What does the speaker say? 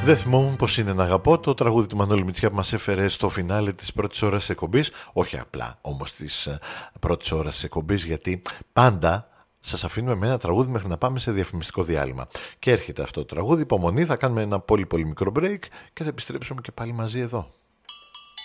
Δεν θυμόμουν πως είναι να αγαπώ, το τραγούδι του Μανώλη Μητσιά που μας έφερε στο φινάλε της πρώτης ώρας εκπομπής. Όχι απλά όμως της πρώτης ώρας εκπομπής, γιατί πάντα σας αφήνουμε με ένα τραγούδι μέχρι να πάμε σε διαφημιστικό διάλειμμα. Και έρχεται αυτό το τραγούδι, υπομονή, θα κάνουμε ένα πολύ πολύ μικρό break και θα επιστρέψουμε και πάλι μαζί εδώ.